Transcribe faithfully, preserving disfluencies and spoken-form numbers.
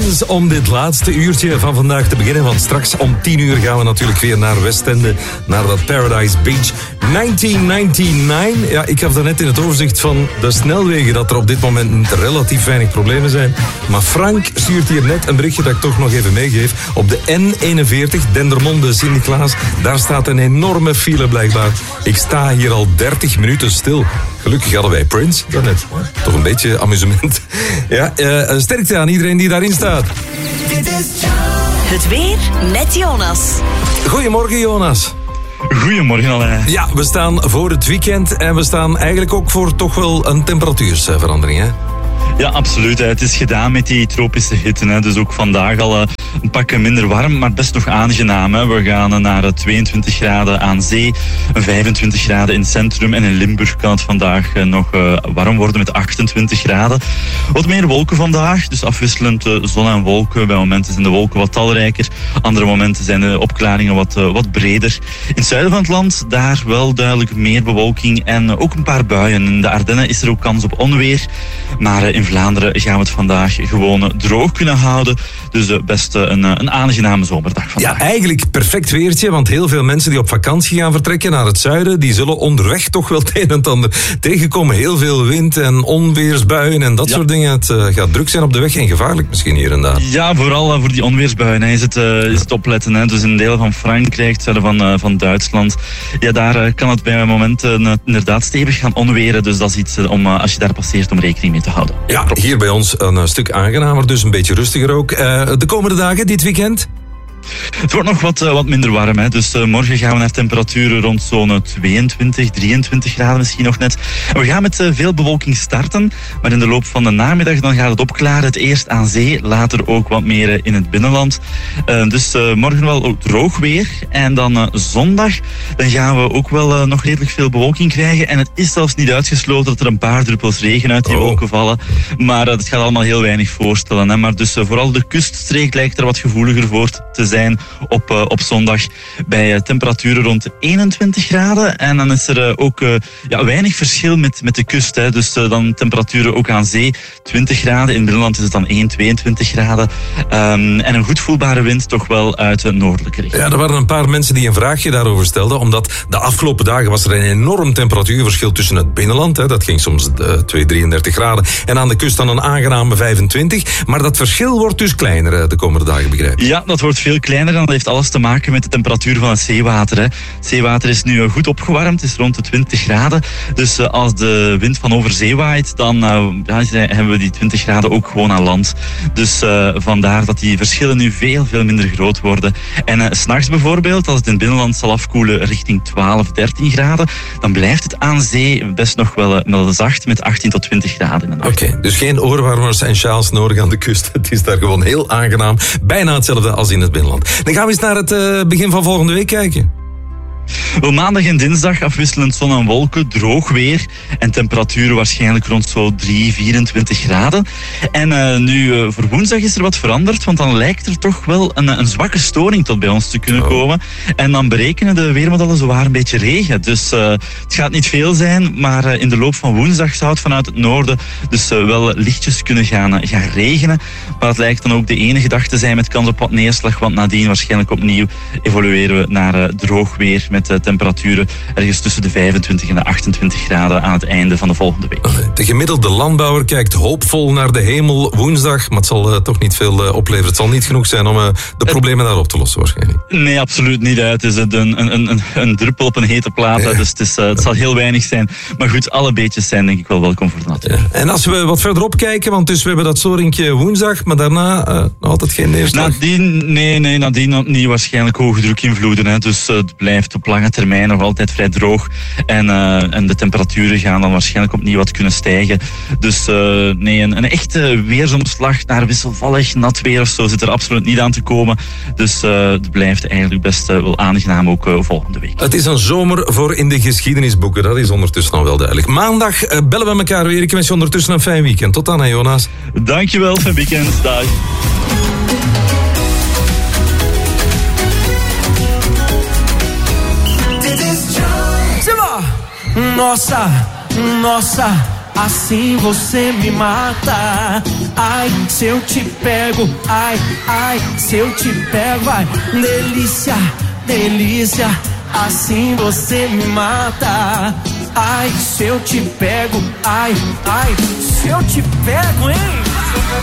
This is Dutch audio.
Prince om dit laatste uurtje van vandaag te beginnen. Want straks om tien uur gaan we natuurlijk weer naar Westende, naar dat Paradise Beach. negentien negenennegentig. Ja, ik gaf daarnet in het overzicht van de snelwegen dat er op dit moment relatief weinig problemen zijn. Maar Frank stuurt hier net een berichtje dat ik toch nog even meegeef. Op de N eenenveertig, Dendermonde, Sint-Niklaas, daar staat een enorme file blijkbaar. Ik sta hier al dertig minuten stil. Gelukkig hadden wij Prince daarnet. Toch een beetje amusement. Ja, uh, sterkte aan iedereen die daarin staat. Het weer met Jonas. Goedemorgen, Jonas. Goedemorgen, Alain. Ja, we staan voor het weekend en we staan eigenlijk ook voor toch wel een temperatuursverandering, hè? Ja, absoluut. Het is gedaan met die tropische hitte. Hè. Dus ook vandaag al een pak minder warm, maar best nog aangenaam. Hè. We gaan naar tweeëntwintig graden aan zee, vijfentwintig graden in het centrum. En in Limburg kan het vandaag nog warm worden met achtentwintig graden. Wat meer wolken vandaag, dus afwisselend zon en wolken. Bij momenten zijn de wolken wat talrijker. Andere momenten zijn de opklaringen wat, wat breder. In het zuiden van het land, daar wel duidelijk meer bewolking en ook een paar buien. In de Ardennen is er ook kans op onweer. Maar in Vlaanderen gaan we het vandaag gewoon droog kunnen houden. Dus best een, een aangename zomerdag vandaag. Ja, eigenlijk perfect weertje, want heel veel mensen die op vakantie gaan vertrekken naar het zuiden, die zullen onderweg toch wel het een en het ander tegenkomen. Heel veel wind en onweersbuien en dat ja. soort dingen. Het uh, gaat druk zijn op de weg en gevaarlijk misschien hier en daar. Ja, vooral uh, voor die onweersbuien hè, is, het, uh, is het opletten. Hè. Dus in delen van Frankrijk, het zuiden van, uh, van Duitsland, ja, daar uh, kan het bij momenten uh, inderdaad stevig gaan onweren. Dus dat is iets uh, om, uh, als je daar passeert, om rekening mee te houden. Ja, hier bij ons een uh, stuk aangenamer, dus een beetje rustiger ook. Uh, de komende dagen, dit weekend? Het wordt nog wat, uh, wat minder warm. Hè. Dus uh, morgen gaan we naar temperaturen rond zo'n tweeëntwintig, drieëntwintig graden misschien nog net. En we gaan met uh, veel bewolking starten. Maar in de loop van de namiddag dan gaat het opklaren. Het eerst aan zee, later ook wat meer uh, in het binnenland. Uh, dus uh, morgen wel ook droog weer. En dan uh, zondag dan gaan we ook wel uh, nog redelijk veel bewolking krijgen. En het is zelfs niet uitgesloten dat er een paar druppels regen uit die oh. wolken vallen. Maar uh, dat gaat allemaal heel weinig voorstellen. Hè. Maar dus uh, vooral de kuststreek lijkt er wat gevoeliger voor te zijn op, uh, op zondag bij uh, temperaturen rond eenentwintig graden. En dan is er uh, ook uh, ja, weinig verschil met, met de kust. Hè. Dus uh, dan temperaturen ook aan zee twintig graden. In het binnenland is het dan één, tweeëntwintig graden. Um, en een goed voelbare wind toch wel uit de noordelijke richting. Ja, er waren een paar mensen die een vraagje daarover stelden. Omdat de afgelopen dagen was er een enorm temperatuurverschil tussen het binnenland. Hè. Dat ging soms uh, twee, drieëndertig graden. En aan de kust dan een aangename vijfentwintig. Maar dat verschil wordt dus kleiner uh, de komende dagen, begrijp ik. Ja, dat wordt veel kleiner en dat heeft alles te maken met de temperatuur van het zeewater. Hè. Het zeewater is nu goed opgewarmd, het is rond de twintig graden. Dus uh, als de wind van over zee waait, dan uh, ja, hebben we die twintig graden ook gewoon aan land. Dus uh, vandaar dat die verschillen nu veel, veel minder groot worden. En uh, 's nachts bijvoorbeeld, als het in het binnenland zal afkoelen richting twaalf, dertien graden, dan blijft het aan zee best nog wel uh, zacht met achttien tot twintig graden. Oké, okay, dus geen oorwarmers en sjaals nodig aan de kust. Het is daar gewoon heel aangenaam. Bijna hetzelfde als in het binnenland. Dan gaan we eens naar het uh, begin van volgende week kijken. Wel, maandag en dinsdag afwisselend zon en wolken, droog weer en temperaturen waarschijnlijk rond zo drie, vierentwintig graden. En uh, nu uh, voor woensdag is er wat veranderd, want dan lijkt er toch wel een, een zwakke storing tot bij ons te kunnen oh. komen. En dan berekenen de weermodellen zowaar een beetje regen. Dus uh, het gaat niet veel zijn, maar uh, in de loop van woensdag zou het vanuit het noorden dus uh, wel lichtjes kunnen gaan, uh, gaan regenen. Maar het lijkt dan ook de enige dag te zijn met kans op wat neerslag, want nadien waarschijnlijk opnieuw evolueren we naar uh, droog weer met met temperaturen ergens tussen de vijfentwintig en de achtentwintig graden aan het einde van de volgende week. De gemiddelde landbouwer kijkt hoopvol naar de hemel woensdag, maar het zal uh, toch niet veel uh, opleveren. Het zal niet genoeg zijn om uh, de problemen daar op te lossen waarschijnlijk. Nee, absoluut niet. Hè. Het is een, een, een, een druppel op een hete plaat, ja. dus het, is, uh, het zal heel weinig zijn. Maar goed, alle beetjes zijn denk ik wel welkom voor de natuur. Ja. En als we wat verderop kijken, want dus we hebben dat storingje woensdag, maar daarna uh, altijd geen neerslag. Nadien, nee, nee, nadien niet waarschijnlijk hoge drukinvloeden. Hè. Dus uh, het blijft op lange termijn nog altijd vrij droog. En, uh, en de temperaturen gaan dan waarschijnlijk opnieuw wat kunnen stijgen. Dus uh, nee, een, een echte weersomslag naar wisselvallig nat weer of zo zit er absoluut niet aan te komen. Dus uh, het blijft eigenlijk best uh, wel aangenaam ook uh, volgende week. Het is een zomer voor in de geschiedenisboeken. Dat is ondertussen al wel duidelijk. Maandag uh, bellen we elkaar weer. Ik wens je ondertussen een fijn weekend. Tot dan, hè, Jonas. Dankjewel, fijn weekend. Dag. Nossa, nossa, assim você me mata. Ai, se eu te pego, ai, ai, se eu te pego, ai, delícia, delícia, assim você me mata. Ai, se eu te pego, ai, ai, se eu te pego, hein?